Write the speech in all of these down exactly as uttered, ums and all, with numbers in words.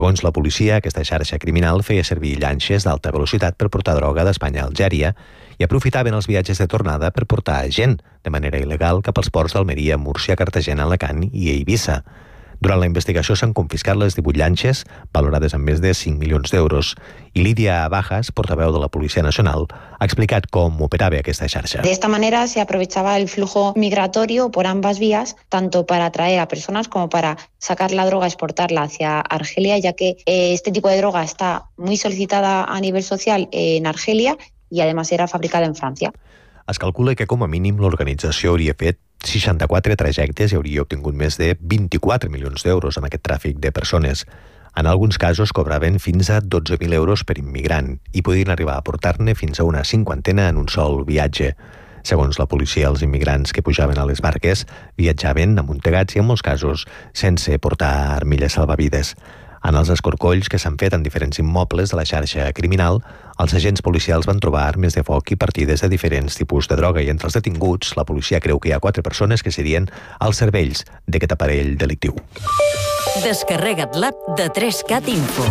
Segons la policia, aquesta xarxa criminal feia servir llanxes d'alta velocitat per portar droga d'Espanya a Algèria i aprofitaven els viatges de tornada per portar gent de manera il·legal cap als ports d'Almeria, Múrcia, Cartagena, Alacant i Eivissa. Durant la investigació s'han confiscat les divuit llanxes, valorades en més de cinc milions d'euros, i Lídia Bajas, portaveu de la Policia Nacional, ha explicat com operava aquesta xarxa. De esta manera se aprovechaba el flujo migratorio por ambas vías, tanto para atraer a personas como para sacar la droga, exportarla hacia Argelia, ya que eh, este tipo de droga está muy solicitada a nivel social en Argelia y además era fabricada en Francia. Es calcula que com a mínim l'organització hauria fet seixanta-quatre trajectes i hauria obtingut més de vint-i-quatre milions d'euros amb aquest tràfic de persones. En alguns casos cobraven fins a dotze mil euros per immigrant i podien arribar a portar-ne fins a una cinquantena en un sol viatge. Segons la policia, els immigrants que pujaven a les barques viatjaven amuntegats i en molts casos sense portar armilles salvavides. En els escorcolls que s'han fet en diferents immobles de la xarxa criminal, els agents policials van trobar armes de foc i partides de diferents tipus de droga i entre els detinguts la policia creu que hi ha quatre persones que serien els cervells d'aquest aparell delictiu. Descarrega't l'app de tres cat Info.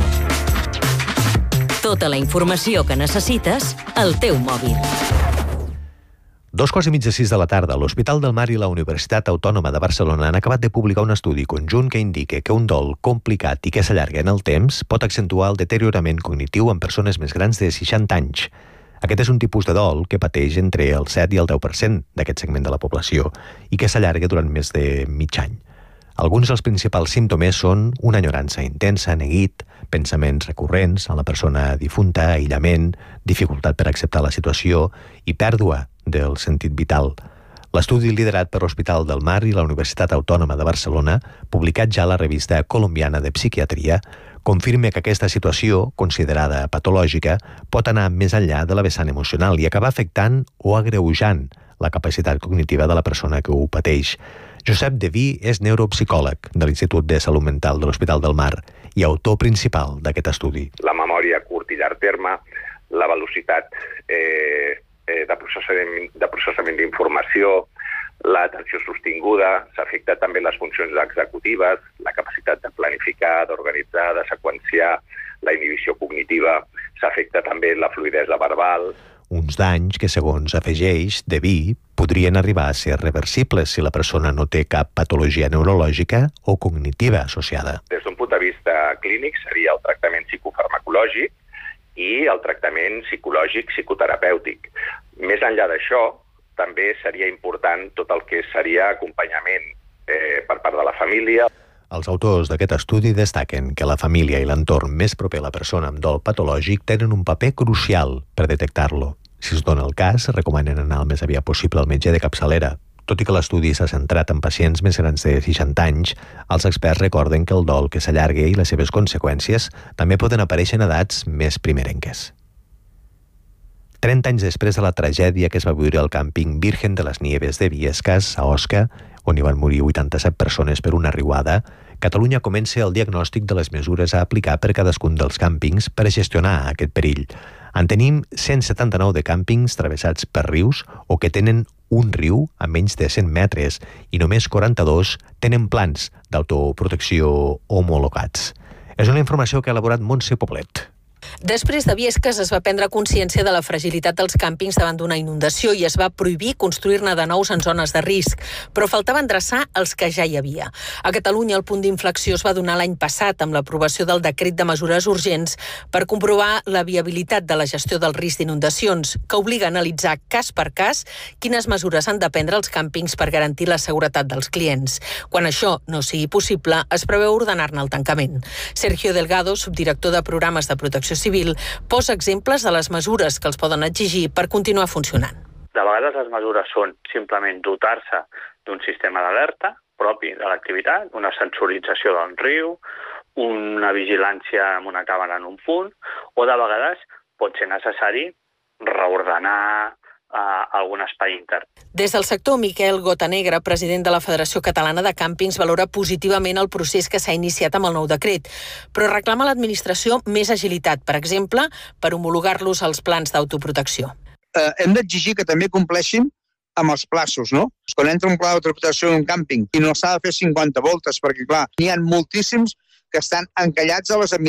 Tota la informació que necessites al teu mòbil. Dos quarts i mig de sis de la tarda, l'Hospital del Mar i la Universitat Autònoma de Barcelona han acabat de publicar un estudi conjunt que indica que un dol complicat i que s'allarga en el temps pot accentuar el deteriorament cognitiu en persones més grans de seixanta anys. Aquest és un tipus de dol que pateix entre el set i el deu per cent d'aquest segment de la població i que s'allarga durant més de mig any. Alguns dels principals símptomes són una enyorança intensa, neguit, pensaments recurrents en la persona difunta, aïllament, dificultat per acceptar la situació i pèrdua del sentit vital. L'estudi liderat per l'Hospital del Mar i la Universitat Autònoma de Barcelona, publicat ja a la revista colombiana de psiquiatria, confirma que aquesta situació, considerada patològica, pot anar més enllà de la vessant emocional i acabar afectant o agreujant la capacitat cognitiva de la persona que ho pateix. Josep Deví és neuropsicòleg de l'Institut de Salut Mental de l'Hospital del Mar i autor principal d'aquest estudi. La memòria a curt i llarg terme, la velocitat eh, de processament, de processament d'informació, l'atenció sostinguda, s'afecta també les funcions executives, la capacitat de planificar, d'organitzar, de seqüenciar, la inhibició cognitiva, s'afecta també la fluïdesa verbal. Uns danys que, segons afegeix Deví, podrien arribar a ser reversibles si la persona no té cap patologia neurològica o cognitiva associada. Des d'un punt de vista clínic seria el tractament psicofarmacològic i el tractament psicològic psicoterapèutic. Més enllà d'això, també seria important tot el que seria acompanyament eh, per part de la família. Els autors d'aquest estudi destaquen que la família i l'entorn més proper a la persona amb dol patològic tenen un paper crucial per detectar-lo. Si es dona el cas, recomanen anar el més aviat possible al metge de capçalera. Tot i que l'estudi s'ha centrat en pacients més grans de seixanta anys, els experts recorden que el dol que s'allarga i les seves conseqüències també poden aparèixer en edats més primerenques. trenta anys després de la tragèdia que es va viure al càmping Virgen de las Nieves de Viescas, a Osca, on hi van morir vuitanta-set persones per una riuada, Catalunya comença el diagnòstic de les mesures a aplicar per cadascun dels càmpings per gestionar aquest perill. En tenim cent setanta-nou de càmpings travessats per rius o que tenen un riu a menys de cent metres i només quaranta-dos tenen plans d'autoprotecció homologats. És una informació que ha elaborat Montse Poblet. Després de Viescas es va prendre consciència de la fragilitat dels càmpings davant d'una inundació i es va prohibir construir-ne de nous en zones de risc, però faltava endreçar els que ja hi havia. A Catalunya el punt d'inflexió es va donar l'any passat amb l'aprovació del decret de mesures urgents per comprovar la viabilitat de la gestió del risc d'inundacions, que obliga a analitzar cas per cas quines mesures han de prendre els càmpings per garantir la seguretat dels clients. Quan això no sigui possible, es preveu ordenar-ne el tancament. Sergio Delgado, subdirector de programes de protecció civil, posa exemples de les mesures que els poden exigir per continuar funcionant. De vegades les mesures són simplement dotar-se d'un sistema d'alerta propi de l'activitat, una sensorització del riu, una vigilància amb una càmera en un punt, o de vegades pot ser necessari reordenar a algun espai intern. Des del sector, Miquel Gotanegra, president de la Federació Catalana de Càmpings, valora positivament el procés que s'ha iniciat amb el nou decret, però reclama a l'administració més agilitat, per exemple, per homologar-los als plans d'autoprotecció. Eh, hem d'exigir que també compleixin amb els plaços, no? Quan entra un pla d'autoprotecció en un càmping i no s'ha de fer cinquanta voltes, perquè, clar, n'hi ha moltíssims que estan encallats a les administracions